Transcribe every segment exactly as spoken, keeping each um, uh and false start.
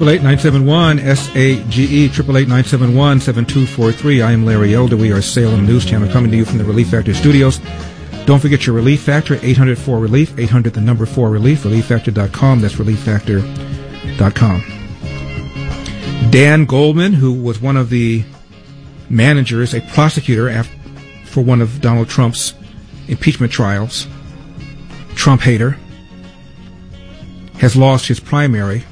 eight eight eight, nine seven one, S A G E, eight eight eight, nine seven one, seven two four three. I am Larry Elder. We are Salem News Channel coming to you from the Relief Factor studios. Don't forget your Relief Factor, eight hundred four relief, eight hundred the number four relief, relief factor dot com. That's relief factor dot com. Dan Goldman, who was one of the managers, a prosecutor after, for one of Donald Trump's impeachment trials, Trump hater, has lost his primary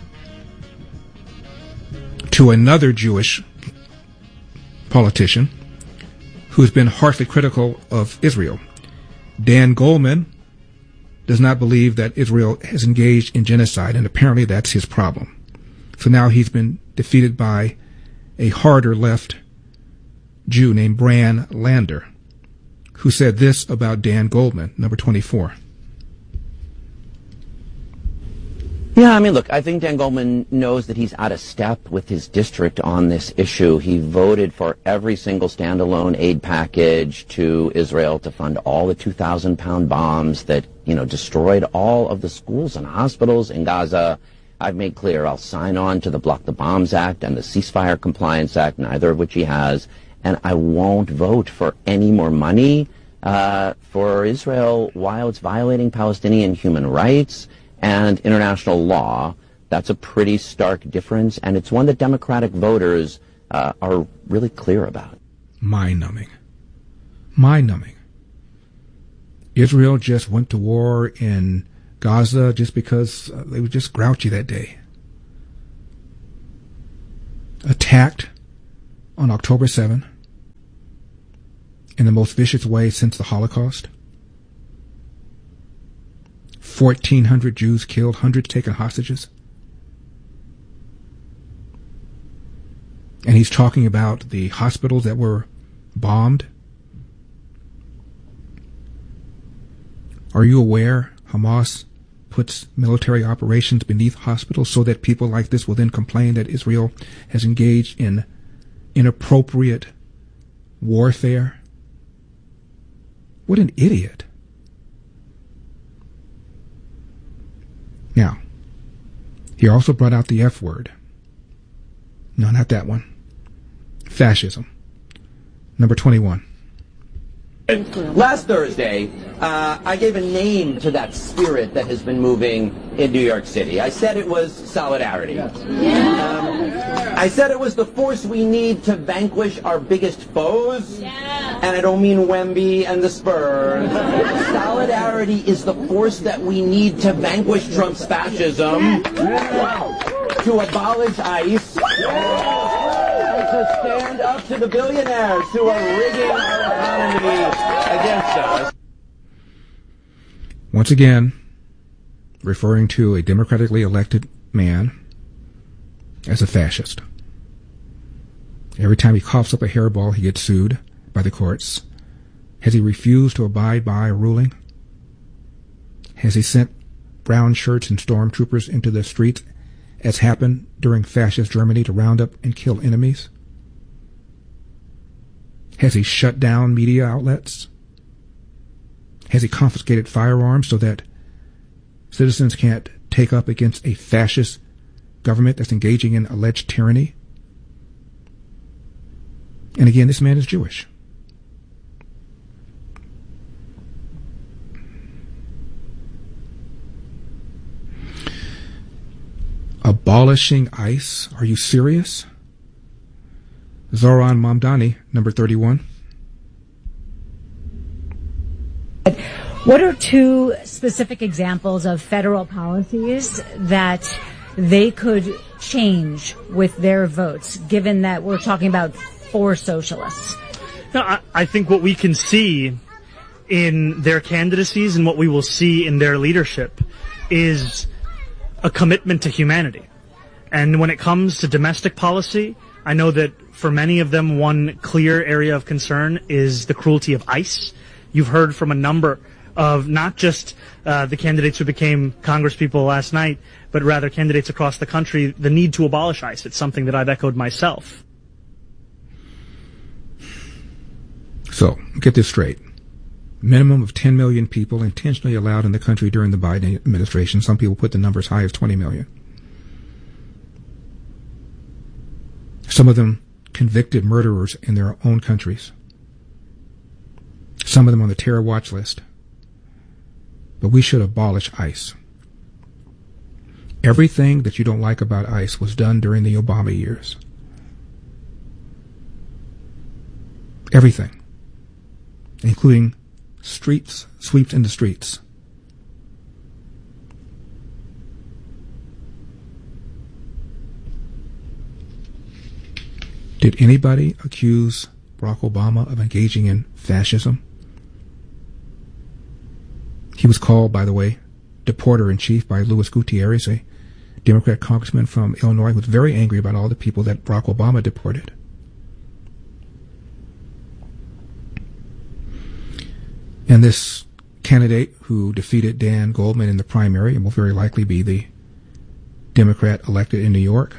to another Jewish politician who's been harshly critical of Israel. Dan Goldman does not believe that Israel has engaged in genocide, and apparently that's his problem. So now he's been defeated by a harder left Jew named Bran Lander, who said this about Dan Goldman, number twenty-four. Yeah, I mean, look, I think Dan Goldman knows that he's out of step with his district on this issue. He voted for every single standalone aid package to Israel to fund all the two thousand pound bombs that, you know, destroyed all of the schools and hospitals in Gaza. I've made clear I'll sign on to the Block the Bombs Act and the Ceasefire Compliance Act, neither of which he has, and I won't vote for any more money uh, for Israel while it's violating Palestinian human rights and international law. That's a pretty stark difference, and it's one that Democratic voters uh, are really clear about. Mind-numbing. Mind-numbing. Israel just went to war in Gaza just because uh, they were just grouchy that day. Attacked on October seventh in the most vicious way since the Holocaust. fourteen hundred Jews killed, hundreds taken hostages. And he's talking about the hospitals that were bombed. Are you aware Hamas puts military operations beneath hospitals so that people like this will then complain that Israel has engaged in inappropriate warfare? What an idiot. Now, he also brought out the F word. No, not that one. Fascism. Number twenty-one. Last Thursday, uh, I gave a name to that spirit that has been moving in New York City. I said it was solidarity. Yes. Um, I said it was the force we need to vanquish our biggest foes. Yeah. And I don't mean Wemby and the Spurs. Solidarity is the force that we need to vanquish Trump's fascism, yeah. to abolish ICE, yeah. to stand up to the billionaires who are rigging our economy against us. Once again, referring to a democratically elected man as a fascist. Every time he coughs up a hairball, he gets sued by the courts. Has he refused to abide by a ruling? Has he sent brown shirts and stormtroopers into the streets, as happened during fascist Germany, to round up and kill enemies? Has he shut down media outlets? Has he confiscated firearms so that citizens can't take up against a fascist government that's engaging in alleged tyranny? And again, this man is Jewish. Abolishing ICE? Are you serious? Zoran Mamdani, number thirty-one. What are two specific examples of federal policies that they could change with their votes, given that we're talking about four socialists? No, I, I think what we can see in their candidacies and what we will see in their leadership is a commitment to humanity. And when it comes to domestic policy, I know that for many of them, one clear area of concern is the cruelty of ICE. You've heard from a number of not just uh, the candidates who became congresspeople last night, but rather candidates across the country, the need to abolish ICE. It's something that I've echoed myself. So, get this straight. Minimum of ten million people intentionally allowed in the country during the Biden administration. Some people put the number as high as twenty million. Some of them convicted murderers in their own countries. Some of them on the terror watch list. But we should abolish ICE. Everything that you don't like about ICE was done during the Obama years. Everything. Including streets, sweeps in the streets. Did anybody accuse Barack Obama of engaging in fascism? He was called, by the way, deporter-in-chief by Luis Gutierrez, a Democrat congressman from Illinois, who was very angry about all the people that Barack Obama deported. And this candidate who defeated Dan Goldman in the primary and will very likely be the Democrat elected in New York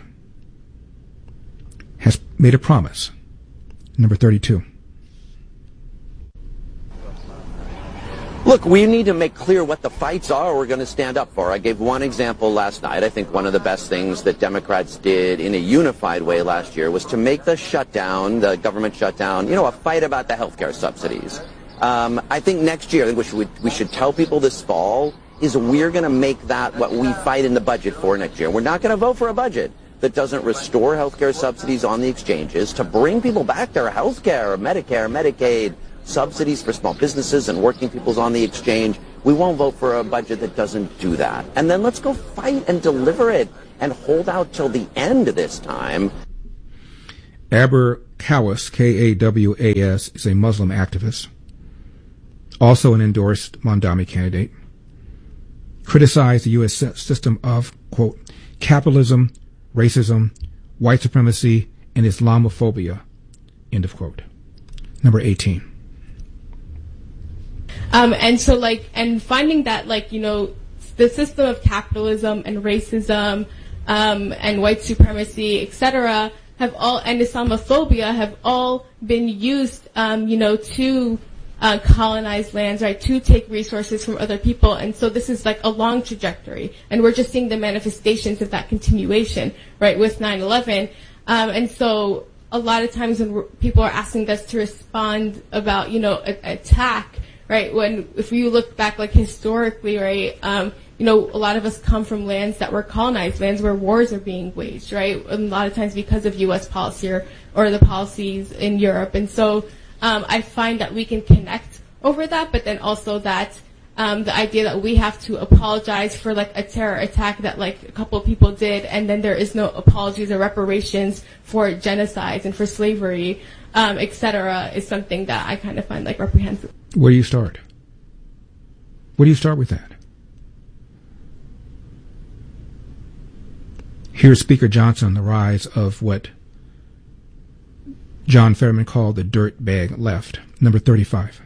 has made a promise. Number thirty-two. Look, we need to make clear what the fights are we're going to stand up for. I gave one example last night. I think one of the best things that Democrats did in a unified way last year was to make the shutdown, the government shutdown, you know, a fight about the health care subsidies. Um, I think next year, I think we should, we should tell people this fall, is we're going to make that what we fight in the budget for next year. We're not going to vote for a budget that doesn't restore health care subsidies on the exchanges to bring people back their health care, Medicare, Medicaid, subsidies for small businesses and working people's on the exchange. We won't vote for a budget that doesn't do that. And then let's go fight and deliver it and hold out till the end this time. Aber Kawas, K A W A S, is a Muslim activist, also an endorsed Mamdani candidate, criticized the U S system of, quote, capitalism, racism, white supremacy, and Islamophobia, end of quote. Number eighteen. Um, and so, like, and finding that, like, you know, the system of capitalism and racism um, and white supremacy, et cetera, have all, and Islamophobia have all been used, um, you know, to uh, colonize lands, right, to take resources from other people. And so this is, like, a long trajectory. And we're just seeing the manifestations of that continuation, right, with nine eleven. Um, and so a lot of times when people are asking us to respond about, you know, a, attack, right, when, if you look back, like, historically, right, um, you know, a lot of us come from lands that were colonized, lands where wars are being waged, right, and a lot of times because of U S policy or, or the policies in Europe. And so um, I find that we can connect over that, but then also that um, the idea that we have to apologize for, like, a terror attack that, like, a couple of people did, and then there is no apologies or reparations for genocides and for slavery, um, et cetera, is something that I kind of find, like, reprehensible. Where do you start? Where do you start with that? Here's Speaker Johnson on the rise of what John Fetterman called the dirt bag left. Number thirty-five.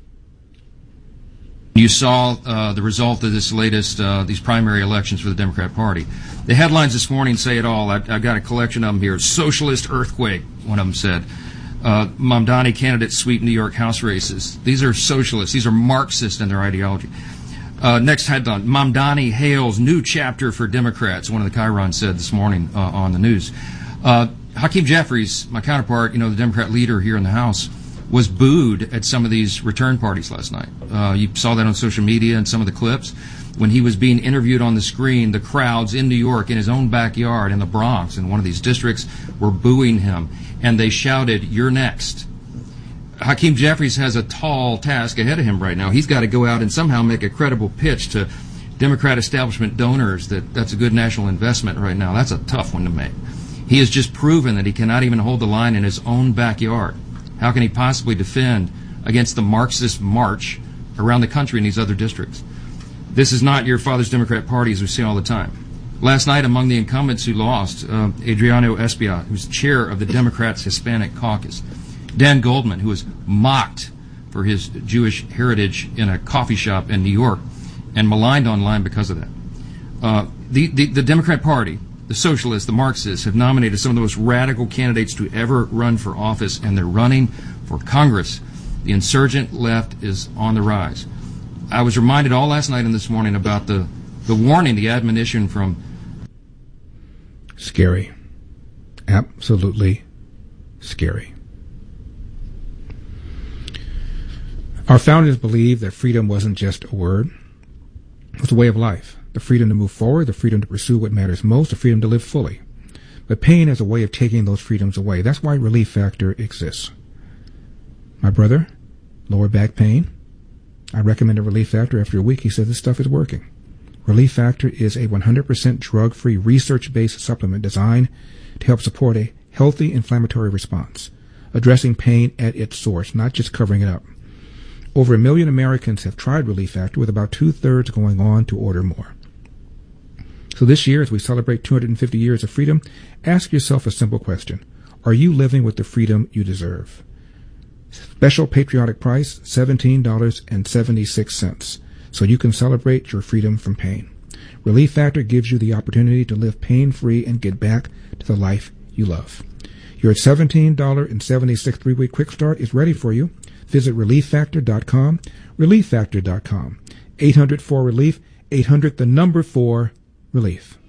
You saw uh, the result of this latest, uh, these primary elections for the Democrat Party. The headlines this morning say it all. I, I've got a collection of them here. Socialist earthquake, one of them said. Uh, Mamdani candidates sweep New York House races. These are socialists. These are Marxist in their ideology. Uh, next headline, Mamdani hails new chapter for Democrats, one of the Chiron said this morning uh, on the news. Uh, Hakeem Jeffries, my counterpart, you know, the Democrat leader here in the House, was booed at some of these return parties last night. Uh, you saw that on social media and some of the clips. When he was being interviewed on the screen, the crowds in New York, in his own backyard, in the Bronx, in one of these districts, were booing him. And they shouted, "You're next." Hakeem Jeffries has a tall task ahead of him right now. He's got to go out and somehow make a credible pitch to Democrat establishment donors that that's a good national investment right now. That's a tough one to make. He has just proven that he cannot even hold the line in his own backyard. How can he possibly defend against the Marxist march around the country in these other districts? This is not your father's Democrat Party, as we see all the time. Last night, among the incumbents who lost, uh, Adriano Espia, who's chair of the Democrats' Hispanic Caucus, Dan Goldman, who was mocked for his Jewish heritage in a coffee shop in New York and maligned online because of that. Uh, the, the, the Democrat Party, the socialists, the Marxists, have nominated some of the most radical candidates to ever run for office, and they're running for Congress. The insurgent left is on the rise. I was reminded all last night and this morning about the, the warning, the admonition from... Scary. absolutely scary. Our founders believed that freedom wasn't just a word. It was a way of life. The freedom to move forward, the freedom to pursue what matters most, the freedom to live fully. But pain is a way of taking those freedoms away. That's why Relief Factor exists. My brother, lower back pain. I recommended Relief Factor. After a week, he said this stuff is working. Relief Factor is a one hundred percent drug-free, research-based supplement designed to help support a healthy inflammatory response, addressing pain at its source, not just covering it up. Over a million Americans have tried Relief Factor, with about two-thirds going on to order more. So this year, as we celebrate two hundred fifty years of freedom, ask yourself a simple question. Are you living with the freedom you deserve? Special patriotic price, seventeen dollars and seventy-six cents, so you can celebrate your freedom from pain. Relief Factor gives you the opportunity to live pain-free and get back to the life you love. Your seventeen dollars and seventy-six cents three-week quick start is ready for you. Visit relief factor dot com, relief factor dot com, eight hundred four relief, eight hundred the number four relief.